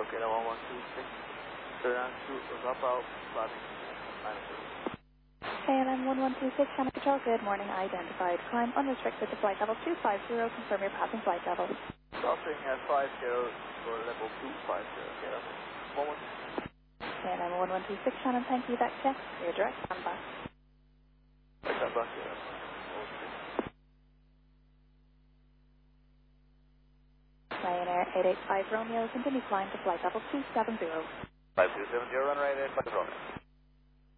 Kilo 1126. Turn on to drop out, flapping, KLM 1126, Shannon Control, good morning, identified. Climb unrestricted to flight level 250, confirm your passing flight level. Crossing at 50 for level 250, KLM 1126. KLM 1126, Shannon, thank you, back check, clear direct, standby. Standby, Ryanair 885 Romeo, continue climb to flight level 270. 5270, run right 85 Romeo.